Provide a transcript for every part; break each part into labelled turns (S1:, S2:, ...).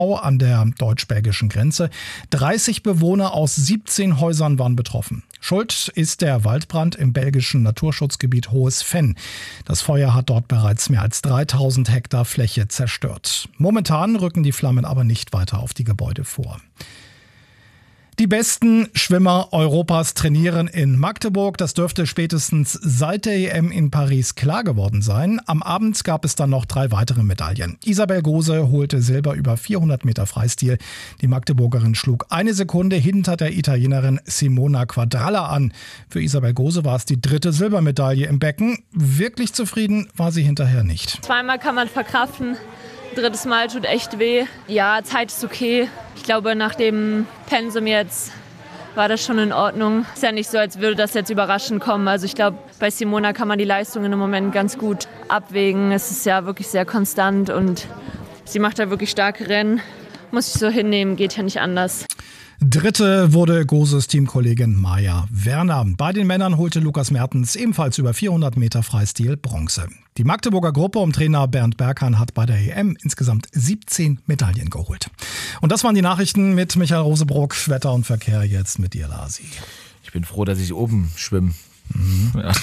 S1: an der deutsch-belgischen Grenze. 30 Bewohner aus 17 Häusern waren betroffen. Schuld ist der Waldbrand im belgischen Naturschutzgebiet Hohes Venn. Das Feuer hat dort bereits mehr als 3000 Hektar Fläche zerstört. Momentan rücken die Flammen aber nicht weiter auf die Gebäude vor. Die besten Schwimmer Europas trainieren in Magdeburg. Das dürfte spätestens seit der EM in Paris klar geworden sein. Am Abend gab es dann noch 3 weitere Medaillen. Isabel Gose holte Silber über 400 Meter Freistil. Die Magdeburgerin schlug 1 Sekunde hinter der Italienerin Simona Quadralla an. Für Isabel Gose war es die 3. Silbermedaille im Becken. Wirklich zufrieden war sie hinterher nicht.
S2: Zweimal kann man verkraften. 3. Mal tut echt weh. Ja, Zeit ist okay. Ich glaube, nach dem Pensum jetzt war das schon in Ordnung. Ist ja nicht so, als würde das jetzt überraschend kommen. Also ich glaube, bei Simona kann man die Leistungen im Moment ganz gut abwägen. Es ist ja wirklich sehr konstant und sie macht da wirklich starke Rennen. Muss ich so hinnehmen, geht ja nicht anders.
S1: Dritte wurde Goses Teamkollegin Maja Werner. Bei den Männern holte Lukas Mertens ebenfalls über 400 Meter Freistil Bronze. Die Magdeburger Gruppe um Trainer Bernd Berghahn hat bei der EM insgesamt 17 Medaillen geholt. Und das waren die Nachrichten mit Michael Rosebrock. Wetter und Verkehr jetzt mit dir, Lasi.
S3: Ich bin froh, dass ich oben schwimme. Ja.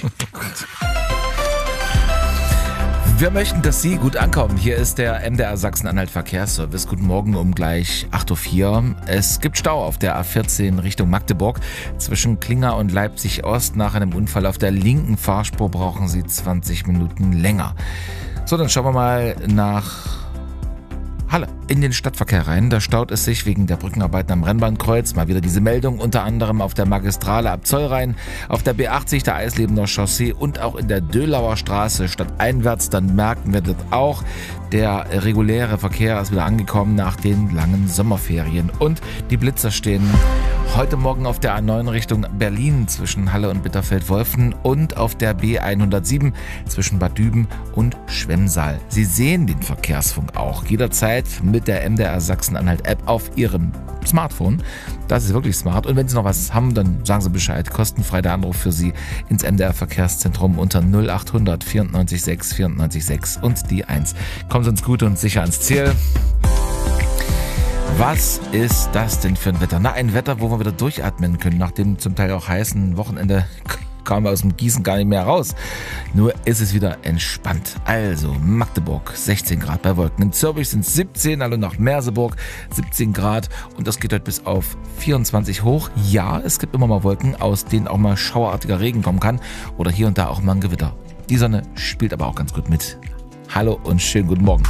S3: Wir möchten, dass Sie gut ankommen. Hier ist der MDR Sachsen-Anhalt Verkehrsservice. Guten Morgen um gleich 8.04 Uhr. Es gibt Stau auf der A14 Richtung Magdeburg. Zwischen Klinger und Leipzig Ost nach einem Unfall auf der linken Fahrspur brauchen Sie 20 Minuten länger. So, dann schauen wir mal nach Halle in den Stadtverkehr rein. Da staut es sich wegen der Brückenarbeiten am Rennbahnkreuz. Mal wieder diese Meldung, unter anderem auf der Magistrale ab Zollrhein, auf der B80 der Eislebener Chaussee und auch in der Döhlauer Straße stadteinwärts. Dann merken wir dort auch, der reguläre Verkehr ist wieder angekommen nach den langen Sommerferien. Und die Blitzer stehen heute Morgen auf der A9 Richtung Berlin zwischen Halle und Bitterfeld-Wolfen und auf der B107 zwischen Bad Düben und Schwemmsaal. Sie sehen den Verkehrsfunk auch jederzeit mit der MDR Sachsen-Anhalt App auf Ihrem Smartphone. Das ist wirklich smart. Und wenn Sie noch was haben, dann sagen Sie Bescheid. Kostenfrei der Anruf für Sie ins MDR Verkehrszentrum unter 0800 94 6 94 6 und die 1. Kommen Sie uns gut und sicher ans Ziel. Was ist das denn für ein Wetter? Na, ein Wetter, wo wir wieder durchatmen können. Nach dem zum Teil auch heißen Wochenende kamen wir aus dem Gießen gar nicht mehr raus. Nur ist es wieder entspannt. Also Magdeburg 16 Grad bei Wolken. In Zürich sind es 17, also nach Merseburg 17 Grad. Und das geht heute bis auf 24 hoch. Ja, es gibt immer mal Wolken, aus denen auch mal schauerartiger Regen kommen kann. Oder hier und da auch mal ein Gewitter. Die Sonne spielt aber auch ganz gut mit. Hallo und schönen guten Morgen.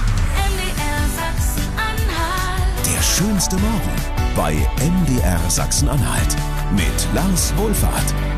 S4: Der schönste Morgen bei MDR Sachsen-Anhalt mit Lars Wohlfahrt.